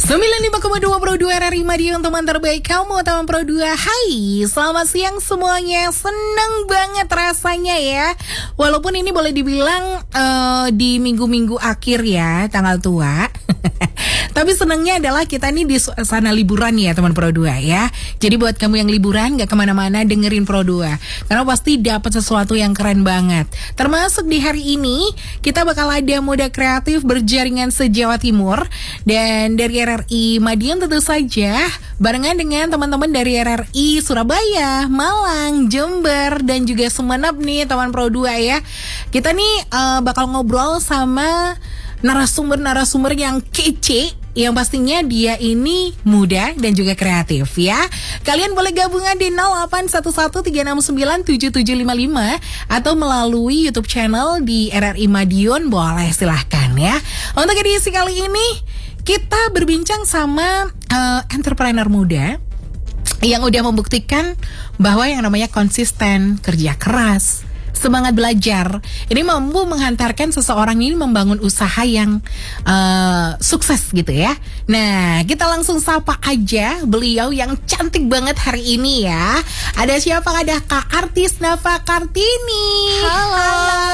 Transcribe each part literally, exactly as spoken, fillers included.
sembilan puluh lima koma dua Pro dua R R I Madiun, teman terbaik kamu, teman Pro dua. Hai, selamat siang semuanya. Seneng banget rasanya ya. Walaupun ini boleh dibilang uh, di minggu-minggu akhir ya, tanggal tua. Tapi senangnya adalah kita nih di suasana liburan ya teman Pro dua ya. Jadi buat kamu yang liburan gak kemana-mana, dengerin Pro dua, karena pasti dapat sesuatu yang keren banget. Termasuk di hari ini kita bakal ada Muda Kreatif Berjaringan se-Jawa Timur. Dan dari R R I Madiun tentu saja barengan dengan teman-teman dari R R I Surabaya, Malang, Jember, dan juga Sumeneb nih teman Pro dua ya. Kita nih uh, bakal ngobrol sama narasumber-narasumber yang kece, yang pastinya dia ini muda dan juga kreatif ya. Kalian boleh gabungan di nol delapan satu satu tiga enam sembilan tujuh tujuh lima lima atau melalui YouTube channel di R R I Madiun, boleh silahkan ya. Untuk edisi kali ini kita berbincang sama uh, entrepreneur muda yang udah membuktikan bahwa yang namanya konsisten, kerja keras, semangat belajar ini mampu menghantarkan seseorang ini membangun usaha yang uh, sukses gitu ya. Nah, kita langsung sapa aja beliau yang cantik banget hari ini ya. Ada siapa? Ada Kak Artis Nafa Kartini. Halo.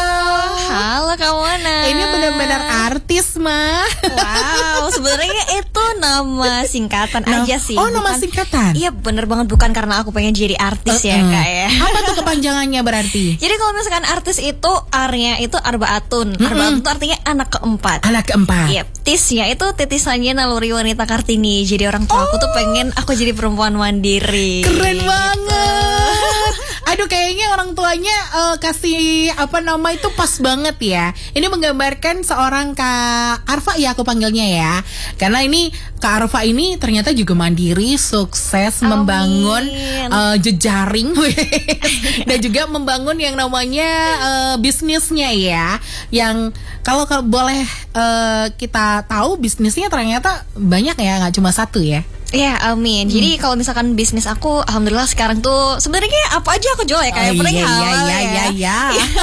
Halo Kak Mona. Ini benar-benar artis mah. Wow, sebenarnya itu nama singkatan Nah, aja sih. oh, nama bukan, singkatan. Iya, bener banget, bukan karena aku pengen jadi artis uh, ya uh. Kak ya. Apa tuh kepanjangannya berarti? Jadi kalau misalkan artis itu arnya itu arbaatun. Mm-mm. Arbaatun itu artinya anak keempat. Anak keempat. Iya, tisnya itu titisannya naluri wanita Kartini. Jadi orang tua oh. aku tuh pengen aku jadi perempuan mandiri. Keren banget. Aduh, kayaknya orang tuanya uh, kasih apa nama itu pas banget ya. Ini menggambarkan seorang Kak Arfa ya, aku panggilnya ya. Karena ini Kak Arfa ini ternyata juga mandiri, sukses, Amin. membangun uh, jejaring dan juga membangun yang namanya uh, bisnisnya ya. Yang kalau, kalau boleh uh, kita tahu bisnisnya ternyata banyak ya, nggak cuma satu ya. Ya, amin. Hmm. Jadi kalau misalkan bisnis aku, alhamdulillah sekarang tuh sebenarnya apa aja aku jual ya, kayak oh, paling iya, halal iya, ya. Iya, iya.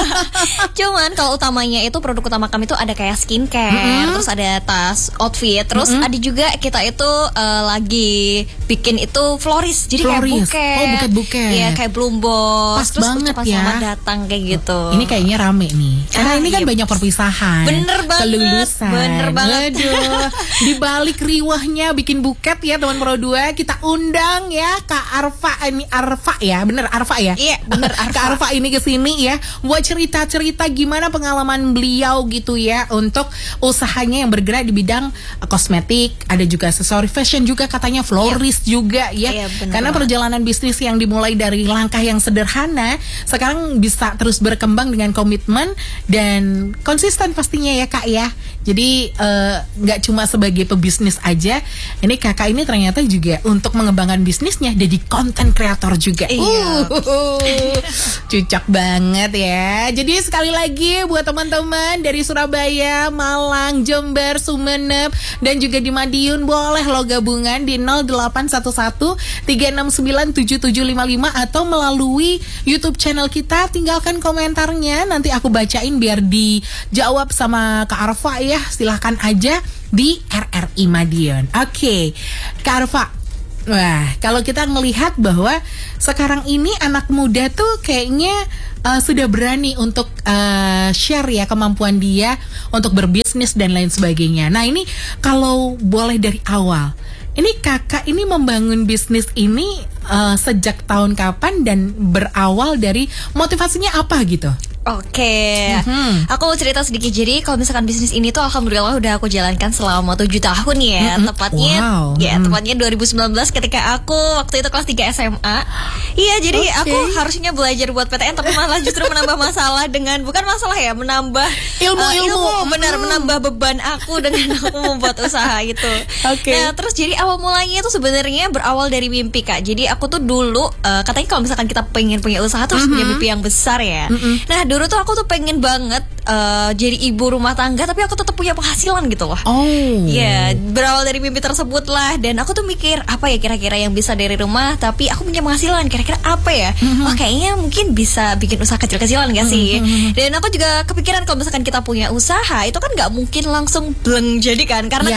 Cuman kalau utamanya itu produk utama kami itu ada kayak skincare, mm-hmm. terus ada tas, outfit, terus mm-hmm. ada juga kita itu uh, lagi bikin itu floris, jadi floris. kayak buket. Oh, buket-buket. Iya, kayak bloom box. Pas terus banget ucapan ya. selamat datang kayak gitu. Ini kayaknya rame nih. Karena ah, ini kan iya. banyak perpisahan. Bener banget. Kelulusan. Bener banget. Aduh, di balik riwahnya bikin buket ya teman Pro dua, kita undang ya Kak Arfa ini Arfa ya, bener Arfa ya? Iya, bener Arfa. Kak Arfa ini kesini ya, buat cerita-cerita gimana pengalaman beliau gitu ya untuk usahanya yang bergerak di bidang uh, kosmetik, ada juga aksesoris fashion juga katanya florist iya. juga ya. Iya, karena banget. perjalanan bisnis yang dimulai dari langkah yang sederhana sekarang bisa terus berkembang dengan komitmen dan konsisten pastinya ya Kak ya. Jadi nggak uh, cuma sebagai pebisnis aja, ini kakak ini ternyata juga untuk mengembangkan bisnisnya jadi konten kreator juga. Iya. Uh, Cucok banget ya. Jadi sekali lagi buat teman-teman dari Surabaya, Malang, Jember, Sumeneb, dan juga di Madiun, boleh lo gabungan di nol delapan satu satu tiga enam sembilan tujuh tujuh lima lima atau melalui YouTube channel kita. Tinggalkan komentarnya, nanti aku bacain biar dijawab sama Kak Arfa ya. Silahkan aja di R R I Madiun. Oke, okay. Kak Arfa, wah, kalau kita ngelihat bahwa sekarang ini anak muda tuh kayaknya uh, sudah berani untuk uh, share ya kemampuan dia untuk berbisnis dan lain sebagainya. Nah, ini kalau boleh dari awal, ini kakak ini membangun bisnis ini uh, sejak tahun kapan dan berawal dari motivasinya apa gitu? Oke, mm-hmm. aku mau cerita sedikit. Jadi kalau misalkan bisnis ini tuh alhamdulillah udah aku jalankan selama tujuh tahun ya. Mm-hmm. Tepatnya wow. ya mm. tepatnya dua ribu sembilan belas ketika aku waktu itu kelas tiga S M A. Iya, jadi okay. aku harusnya belajar buat P T N tapi malah justru menambah masalah dengan bukan masalah ya, menambah ilmu-ilmu uh, ilmu, benar mm. menambah beban aku dengan aku membuat usaha itu. Okay. Nah, terus jadi awal mulanya itu sebenarnya berawal dari mimpi Kak. Jadi aku tuh dulu uh, katanya kalau misalkan kita pengen punya usaha tuh harus mm-hmm. punya mimpi yang besar ya. Mm-hmm. Nah, dulu tuh aku tuh pengen banget uh, jadi ibu rumah tangga tapi aku tetap punya penghasilan gitu loh. Oh. Iya, berawal dari mimpi tersebut lah. Dan aku tuh mikir apa ya kira-kira yang bisa dari rumah tapi aku punya penghasilan, kira-kira apa ya? Mm-hmm. Oh, kayaknya mungkin bisa bikin usaha kecil-kecilan gak sih? Mm-hmm. Dan aku juga kepikiran kalau misalkan kita punya usaha itu kan gak mungkin langsung bleng jadi kan, karena yeah. kan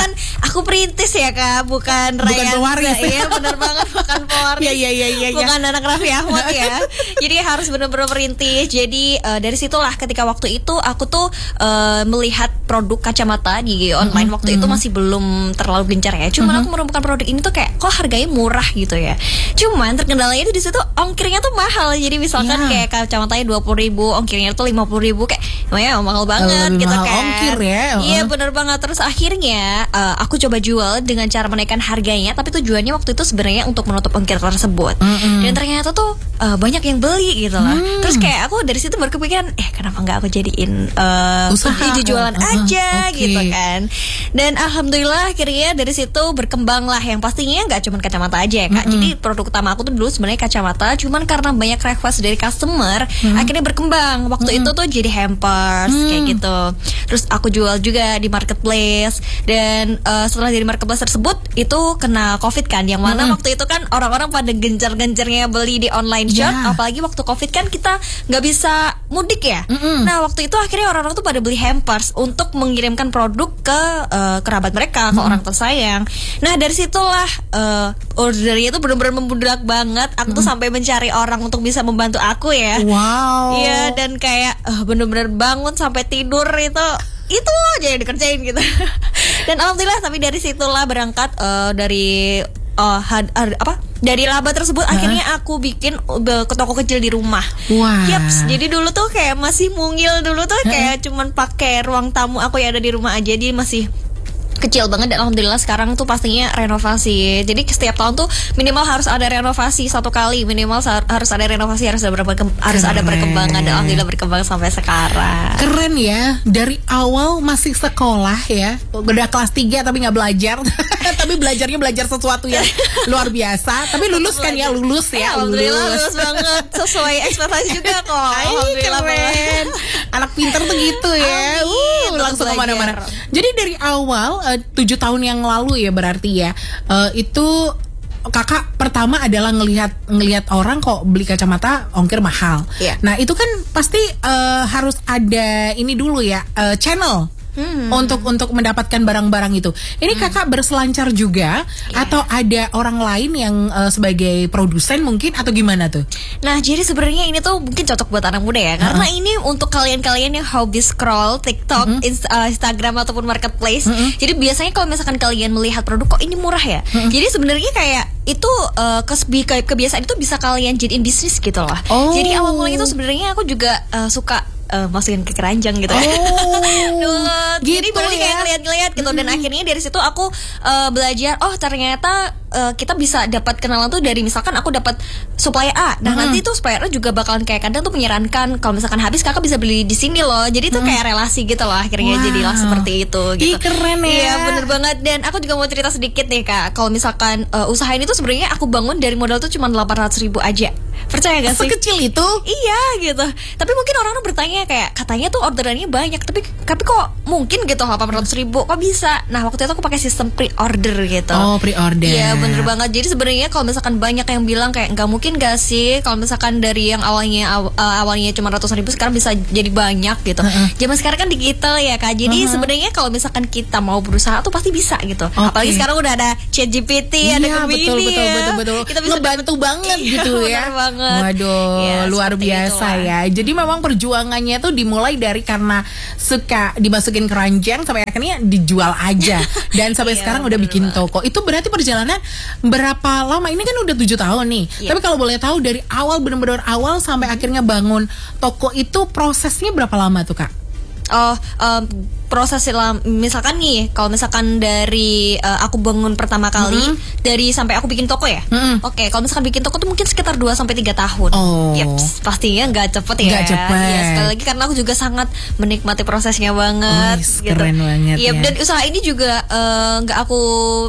aku perintis ya Kak, bukan Bukan Ryan. pewaris. Iya benar banget, bukan pewaris. Iya iya iya iya. Bukan anak Raffi Ahmad ya. Jadi harus benar-benar perintis. Jadi uh, dari situlah ketika waktu itu aku tuh uh, melihat produk kacamata di online. Waktu itu masih belum terlalu gencar ya. Cuman aku menemukan produk ini tuh kayak kok harganya murah gitu ya. Cuman terkendalanya itu di situ ongkirnya tuh mahal. Jadi misalkan Yeah. kayak kacamatanya dua puluh ribu, ongkirnya tuh lima puluh ribu, kayak ya mahal banget Lebih gitu mahal kan. ongkir ya. Iya benar banget. Terus akhirnya uh, aku coba jual dengan cara menaikkan harganya, tapi tujuannya waktu itu sebenarnya untuk menutup ongkir tersebut. Mm-mm. Dan ternyata tuh uh, banyak yang beli gitu lah. Mm. Terus kayak aku dari situ berkepikiran, eh kenapa nggak aku jadiin uh, Usaha. ide jualan Uh-huh. aja Okay. gitu kan. Dan alhamdulillah akhirnya dari situ berkembang lah. Yang pastinya nggak cuma kacamata aja ya Kak. Mm-mm. Jadi produk utama aku tuh dulu sebenarnya kacamata, cuman karena banyak request dari customer, Mm. akhirnya berkembang. Waktu Mm-mm. itu tuh jadi hampers Mm. kayak gitu. Terus aku jual juga di marketplace. Dan uh, setelah dari marketplace tersebut itu kena covid kan, yang mana Mm-mm. waktu itu kan orang-orang pada gencar-gencarnya beli di online shop. Yeah. Apalagi waktu covid kan kita nggak bisa mudik ya. Mm-mm. Nah waktu itu akhirnya orang-orang tuh pada beli hampers untuk mengirimkan produk ke uh, kerabat mereka, ke orang tersayang. Nah dari situlah uh, ordernya tuh benar-benar membludak banget. Aku tuh sampai mencari orang untuk bisa membantu aku ya. Wow. Iya, dan kayak uh, bener-bener bangun sampai tidur itu itu aja yang dikerjain gitu. Dan alhamdulillah tapi dari situlah berangkat uh, dari uh, had, had- apa dari laba tersebut. Uh-huh. Akhirnya aku bikin uh, ke toko kecil di rumah. Wah. Yaps, jadi dulu tuh kayak masih mungil dulu tuh kayak cuman pakai ruang tamu aku yang ada di rumah aja, jadi masih kecil banget. Dan alhamdulillah sekarang tuh pastinya renovasi. Jadi setiap tahun tuh minimal harus ada renovasi satu kali, minimal sa- harus ada renovasi, harus ada berkem- harus ada perkembangan. Dan alhamdulillah berkembang sampai sekarang. Keren ya, dari awal masih sekolah ya, udah kelas tiga tapi nggak belajar. Tapi belajarnya belajar sesuatu yang luar biasa. Tapi lulus kan ya, lulus Eh, ya, alhamdulillah lulus. lulus banget sesuai ekspektasi juga kok. Ay, Alhamdulillah keren. Anak pinter tuh gitu ya. Amin, Uh, tetap langsung belajar. kemana-mana. Jadi dari awal eh, tujuh tahun yang lalu ya berarti ya, eh, itu kakak pertama adalah ngelihat ngelihat orang kok beli kacamata ongkir mahal. Iya. Nah itu kan pasti eh, harus ada ini dulu ya, eh, channel. Hmm. Untuk untuk mendapatkan barang-barang itu. Ini kakak berselancar juga Iya. atau ada orang lain yang eh, sebagai produsen mungkin atau gimana tuh? Nah, jadi sebenarnya ini tuh mungkin cocok buat anak muda ya, karena ini untuk kalian-kalian yang hobi scroll TikTok, Inst- uh, Instagram ataupun marketplace. Jadi biasanya kalau misalkan kalian melihat produk kok ini murah ya. Jadi sebenarnya kayak itu uh, kesbi- kayak kebiasaan itu bisa kalian jadiin bisnis gitu loh. Oh. Jadi awal mulanya itu sebenarnya aku juga uh, suka uh, masukin ke keranjang gitu. Oh, Dulu. Jadi gitu berarti kayak ya. ngeliat-ngeliat gitu. Dan akhirnya dari situ aku uh, belajar, oh ternyata uh, kita bisa dapat kenalan tuh dari misalkan aku dapat supplier A. Nah nanti tuh supplier A juga bakalan kayak kadang tuh menyarankan kalau misalkan habis kakak bisa beli di sini loh. Jadi tuh kayak relasi gitu loh akhirnya. Wow. Jadilah seperti itu gitu. Ih, keren ya. Iya bener banget. Dan aku juga mau cerita sedikit nih Kak. Kalau misalkan uh, usaha ini tuh sebenarnya aku bangun dari modal tuh cuma delapan ratus ribu aja. Percaya gak sih? Sekecil itu? Iya gitu. Tapi mungkin orang-orang bertanya kayak katanya tuh orderannya banyak, tapi tapi kok mungkin gitu delapan ratus ribu kok bisa? Nah waktu itu aku pakai sistem pre-order gitu. Oh, pre-order. Iya bener banget. Jadi sebenarnya kalau misalkan banyak yang bilang kayak nggak mungkin gak sih kalau misalkan dari yang awalnya aw- uh, awalnya cuma ratusan ribu sekarang bisa jadi banyak gitu. Zaman sekarang kan digital ya Kak. Jadi sebenarnya kalau misalkan kita mau berusaha tuh pasti bisa gitu. Oke. Apalagi sekarang udah ada ChatGPT, ada Iya, Gemini betul, betul, ya. betul, betul. Kita bisa Ngebantu dapet- banget Iya, gitu ya. bener banget. Waduh, Ya, luar seperti biasa itulah. ya. Jadi memang perjuangannya tuh dimulai dari karena suka dimasukin keranjang sampai akhirnya dijual aja. Dan sampai Iya, sekarang udah bener bikin banget. toko. Itu berarti perjalanan berapa lama? Ini kan udah tujuh tahun nih. Iya. Tapi kalau boleh tahu dari awal benar-benar awal sampai akhirnya bangun toko itu prosesnya berapa lama tuh Kak? Oh, em, proses lam- misalkan nih, kalau misalkan dari eh, aku bangun pertama kali dari sampai aku bikin toko ya. Mm-mm. Oke, kalau misalkan bikin toko tuh mungkin sekitar dua sampai tiga tahun. Oh. Yeps, pastinya nggak cepet ya. Nggak cepet. Iya, sekali lagi karena aku juga sangat menikmati prosesnya banget. Wis, gitu. keren banget Iya, ya. dan usaha ini juga eh, nggak aku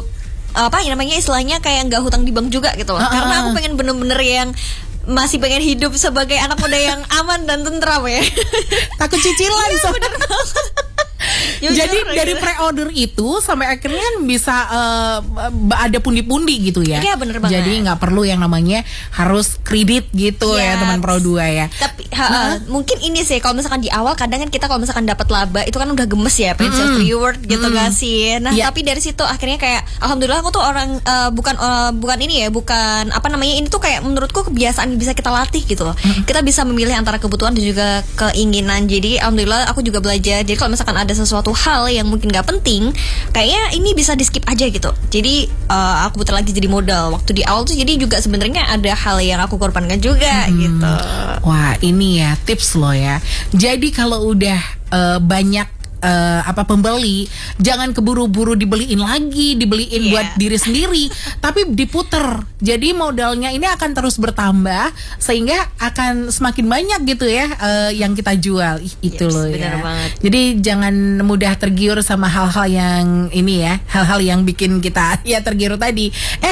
apa ya namanya istilahnya kayak nggak hutang di bank juga gitu loh. Ah, Karena ah, aku ah. pengen bener-bener yang masih pengen hidup sebagai anak muda yang aman dan tentram ya. Takut cicilan. Iya, so- bener banget. Jadi dari pre-order itu sampai akhirnya kan bisa uh, ada pundi-pundi gitu ya. Iya bener banget. Jadi nggak perlu yang namanya harus kredit gitu yes. ya teman Pro dua ya. Tapi ha, nah. mungkin ini sih kalau misalkan di awal kadang kan kita kalau misalkan dapat laba itu kan udah gemes ya, pengen mm-hmm. self reward gitu mm-hmm. gak sih. Nah yeah. tapi dari situ akhirnya kayak alhamdulillah aku tuh orang uh, bukan uh, bukan ini ya, bukan apa namanya, ini tuh kayak menurutku kebiasaan bisa kita latih gitu loh. Mm-hmm. Kita bisa memilih antara kebutuhan dan juga keinginan. Jadi alhamdulillah aku juga belajar. Jadi kalau misalkan ada sesuatu hal yang mungkin gak penting, kayaknya ini bisa di skip aja gitu. Jadi uh, aku putar lagi jadi modal. Waktu di awal tuh jadi juga sebenarnya ada hal yang aku korbankan juga hmm. gitu. Wah ini ya tips loh ya. Jadi kalau udah uh, banyak Uh, apa pembeli, jangan keburu-buru dibeliin lagi, dibeliin yeah. buat diri sendiri, tapi diputer. Jadi modalnya ini akan terus bertambah sehingga akan semakin banyak gitu ya uh, yang kita jual. Ih, itu yes, loh ya. Banget. Jadi jangan mudah tergiur sama hal-hal yang ini ya, hal-hal yang bikin kita ya tergiur tadi. Eh,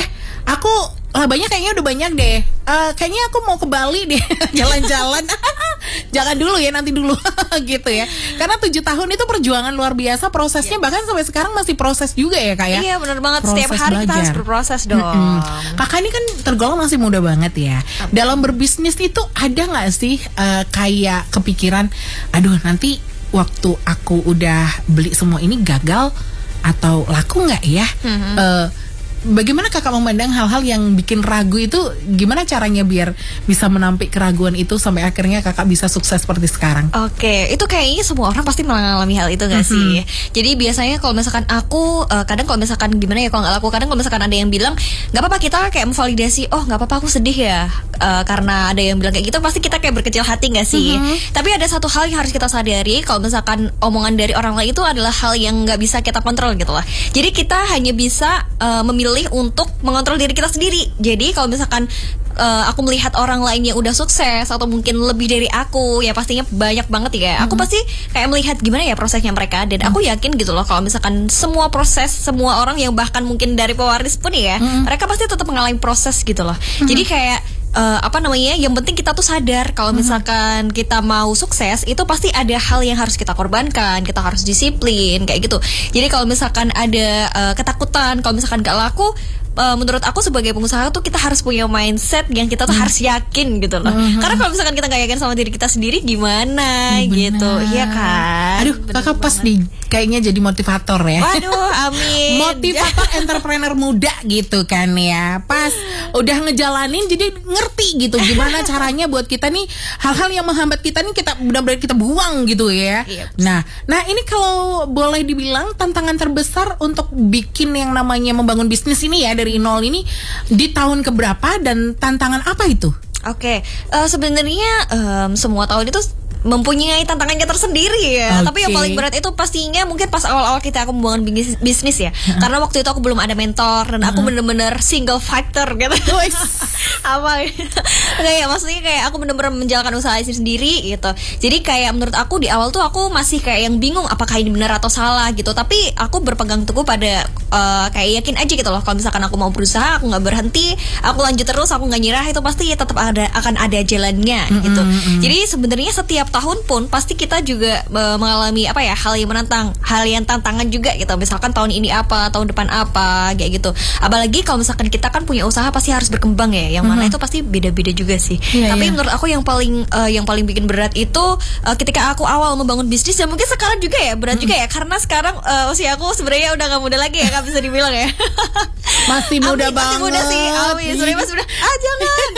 aku labanya kayaknya udah banyak deh. Uh, kayaknya aku mau ke Bali deh jalan-jalan. Jangan dulu ya, nanti dulu gitu ya. Karena tujuh tahun itu perjuangan luar biasa, prosesnya yes. bahkan sampai sekarang masih proses juga ya Kak ya. Iya benar banget, proses setiap hari belajar. Kita harus berproses dong. Mm-hmm. Kakak ini kan tergolong masih muda banget ya. Okay. Dalam berbisnis itu ada nggak sih uh, kayak kepikiran, aduh nanti waktu aku udah beli semua ini gagal atau laku nggak ya? Mm-hmm. Uh, Bagaimana kakak memandang hal-hal yang bikin ragu itu? Gimana caranya biar bisa menampik keraguan itu sampai akhirnya kakak bisa sukses seperti sekarang? Oke, itu kayaknya semua orang pasti mengalami hal itu gak sih? Mm-hmm. Jadi biasanya kalau misalkan aku uh, kadang kalau misalkan gimana ya kalau nggak laku, kadang kalau misalkan ada yang bilang nggak apa-apa, kita kayak memvalidasi, oh nggak apa-apa aku sedih ya uh, karena ada yang bilang kayak gitu, pasti kita kayak berkecil hati gak sih? Mm-hmm. Tapi ada satu hal yang harus kita sadari, kalau misalkan omongan dari orang lain itu adalah hal yang nggak bisa kita kontrol gitu lah. Jadi kita hanya bisa uh, memilih untuk mengontrol diri kita sendiri. Jadi kalau misalkan uh, aku melihat orang lain yang udah sukses atau mungkin lebih dari aku, ya pastinya banyak banget ya. Mm-hmm. Aku pasti kayak melihat gimana ya prosesnya mereka, dan mm-hmm. aku yakin gitu loh kalau misalkan semua proses, semua orang yang bahkan mungkin dari pewaris pun ya, mm-hmm. mereka pasti tetap mengalami proses gitu loh. Mm-hmm. Jadi kayak Uh, apa namanya, yang penting kita tuh sadar kalau misalkan kita mau sukses itu pasti ada hal yang harus kita korbankan, kita harus disiplin kayak gitu. Jadi kalau misalkan ada uh, ketakutan kalau misalkan gak laku, uh, menurut aku sebagai pengusaha tuh kita harus punya mindset yang kita tuh hmm. harus yakin gitu loh. Hmm. Karena kalau misalkan kita gak yakin sama diri kita sendiri gimana oh, gitu, iya kan? Aduh, bener kakak pas nih kayaknya jadi motivator ya. Waduh, amin. Motivator entrepreneur muda gitu kan ya. Pas udah ngejalanin jadi ngerti gitu gimana caranya buat kita nih hal-hal yang menghambat kita nih kita benar-benar kita buang gitu ya. Yep. Nah, nah ini kalau boleh dibilang tantangan terbesar untuk bikin yang namanya membangun bisnis ini ya dari nol ini di tahun keberapa dan tantangan apa itu? Oke, okay. uh, sebenarnya um, semua tahun itu mempunyai tantangannya tersendiri ya. Okay. Tapi yang paling berat itu pastinya mungkin pas awal-awal kita aku membangun bisnis, bisnis ya. Uh-huh. Karena waktu itu aku belum ada mentor dan uh-huh. aku bener-bener single fighter gitu. Apa? Kayak maksudnya kayak aku bener-bener menjalankan usaha sendiri gitu. Jadi kayak menurut aku di awal tuh aku masih kayak yang bingung apakah ini benar atau salah gitu. Tapi aku berpegang teguh pada uh, kayak yakin aja gitu loh. Kalau misalkan aku mau berusaha, aku nggak berhenti, aku lanjut terus, aku nggak nyerah, itu pasti tetap ada akan ada jalannya gitu. Mm-hmm. Jadi sebenarnya setiap tahun pun pasti kita juga uh, mengalami apa ya, hal yang menantang, hal yang tantangan juga gitu. Misalkan tahun ini apa, tahun depan apa, kayak gitu. Apalagi kalau misalkan kita kan punya usaha pasti harus berkembang ya. Yang mana mm-hmm. itu pasti beda-beda juga sih. Yeah, Tapi yeah. menurut aku yang paling uh, yang paling bikin berat itu uh, ketika aku awal membangun bisnis, dan mungkin sekarang juga ya berat mm-hmm. juga ya, karena sekarang uh, usia aku sebenarnya udah gak muda lagi ya, kan bisa dibilang ya. Masih muda Amin, banget. Masih muda sih. Amin. Sebenarnya masih muda. Ah jangan.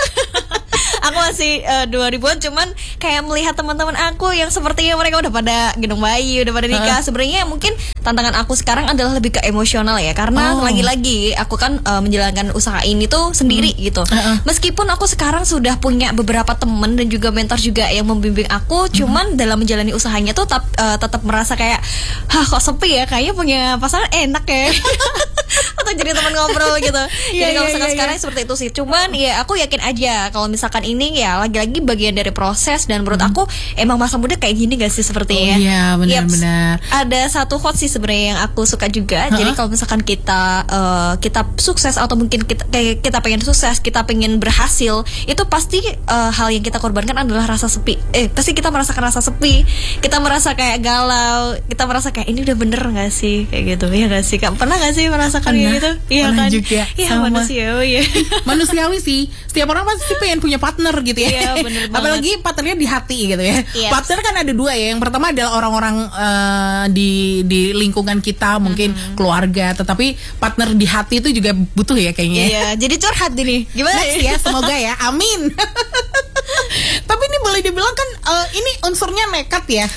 Aku masih uh, dua ribuan, cuman kayak melihat teman-teman aku yang sepertinya mereka udah pada gendong bayi, udah pada nikah. Uh. Sebenarnya mungkin tantangan aku sekarang adalah lebih ke emosional ya, karena oh. lagi-lagi aku kan uh, menjalankan usaha ini tuh sendiri hmm. gitu. Uh-uh. Meskipun aku sekarang sudah punya beberapa teman dan juga mentor juga yang membimbing aku, cuman hmm. dalam menjalani usahanya tuh tetap uh, tetap merasa kayak, hah kok sepi ya, kayaknya punya pasangan enak ya. atau jadi teman ngobrol gitu. Iya, Jadi kalau iya, misalkan iya, sekarang iya. seperti itu sih. Cuman ya aku yakin aja kalau misalkan ini ya lagi-lagi bagian dari proses, dan menurut aku emang masa muda kayak gini gak sih sepertinya. Oh, iya, Yaps. benar-benar. Ada satu quote sih sebenarnya yang aku suka juga. Jadi kalau misalkan kita uh, kita sukses atau mungkin kita kayak kita pengen sukses, kita pengen berhasil, itu pasti uh, hal yang kita korbankan adalah rasa sepi. Eh, pasti kita merasakan rasa sepi. Kita merasa kayak galau, kita merasa kayak ini udah bener gak sih kayak gitu. Iya gak sih? Kak, pernah gak sih merasakan Pernah, kayak gitu? Iya pernah kan? juga, Iya, sama. manusiawi ya. Manusiawi sih. Setiap orang pasti pengen punya partner gitu ya. Iya, bener banget. Apalagi partnernya di hati gitu ya. Yes. Partner kan ada dua ya. Yang pertama adalah orang-orang eh, di di lingkungan kita, mungkin keluarga. Tetapi partner di hati itu juga butuh ya kayaknya. Iya, jadi curhat ini. Gimana Next ya, semoga ya. Amin. Tapi ini boleh dibilang kan eh, ini unsurnya nekat ya.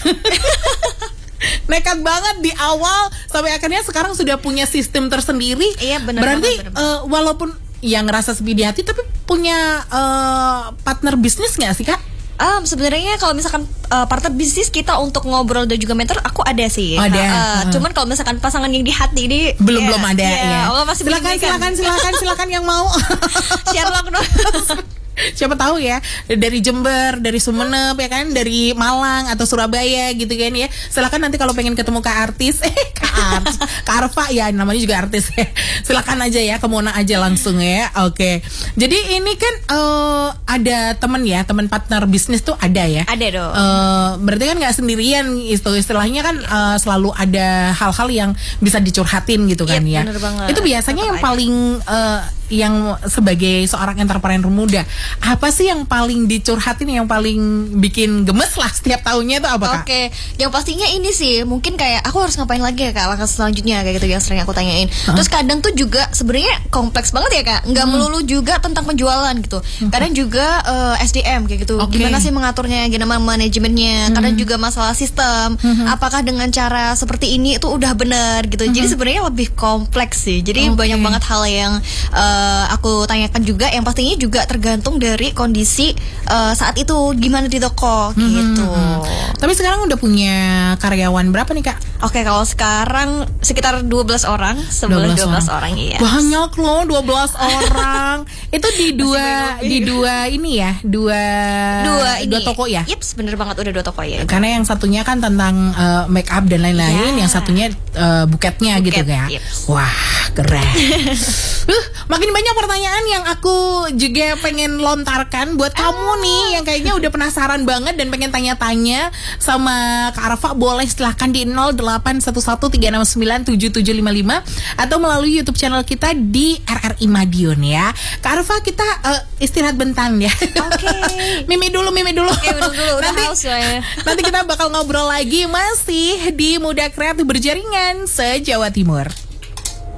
Nekat banget di awal sampai akhirnya sekarang sudah punya sistem tersendiri. Iya, benar Berarti banget, benar eh, walaupun yang ngerasa sepi di hati tapi punya eh, partner bisnis nggak sih Kak? Um, sebenarnya kalau misalkan uh, partner bisnis kita untuk ngobrol dan juga mentor, aku ada sih. Ada. Uh, Uh. Cuman kalau misalkan pasangan yang di hati ini Belum ya, belum ada ya. ya. Allah masih silakan menyembunyikan. silakan silakan silakan yang mau. Sherlock dong. Siapa tahu ya dari Jember, dari Sumeneb ya kan, dari Malang atau Surabaya gitu kan ya. Silakan nanti kalau pengen ketemu Kak Artis, eh Kak Artis, Kak Arfa ya namanya juga artis ya. Silakan aja ya, ke Mona aja langsung ya. Oke. Jadi ini kan uh, ada teman ya, teman partner bisnis tuh ada ya. Ada dong. Uh, berarti kan nggak sendirian itu, istilahnya kan uh, selalu ada hal-hal yang bisa dicurhatin gitu kan Yep, ya. bener banget. Itu biasanya Tetap yang ada. paling uh, yang sebagai seorang entrepreneur muda, apa sih yang paling dicurhatin, yang paling bikin gemes lah setiap tahunnya itu apa Kak? Oke, yang pastinya ini sih mungkin kayak aku harus ngapain lagi ya Kak langkah selanjutnya kayak gitu yang sering aku tanyain. Huh? Terus kadang tuh juga sebenarnya kompleks banget ya Kak, nggak Hmm. melulu juga tentang penjualan gitu. Kadang juga uh, S D M kayak gitu. Oke. Gimana sih mengaturnya, gimana manajemennya. Kadang juga masalah sistem. Apakah dengan cara seperti ini itu udah benar gitu. Jadi sebenarnya lebih kompleks sih. Jadi Oke. banyak banget hal yang uh, aku tanyakan juga. Yang pastinya juga tergantung dari kondisi uh, saat itu gimana di toko gitu. Tapi sekarang udah punya karyawan berapa nih Kak? Oke, kalau sekarang sekitar dua belas orang, sebelas dua belas orang, iya. Banyak loh, dua belas orang. Itu di dua banyak di dua ini ya, dua Dua ini. dua toko ya. Yips, bener banget udah dua toko ya. Karena yang satunya kan tentang uh, make up dan lain-lain, Ya. yang satunya uh, buketnya Buket, gitu ya. yips. Wah, keren. uh, makin banyak pertanyaan yang aku juga pengen lontarkan buat kamu nih yang kayaknya udah penasaran banget dan pengen tanya-tanya sama Kak Arfa. Boleh silahkan di nol delapan satu satu tiga enam sembilan tujuh tujuh lima lima atau melalui YouTube channel kita di R R I Madiun ya. Kak Arfa, kita uh, istirahat bentar ya. Oke. Mimi dulu, Mimi dulu. Oke, minum dulu, udah Nanti- haus soalnya. Nanti kita bakal ngobrol lagi masih di Muda Kreatif Berjaringan se-Jawa Timur.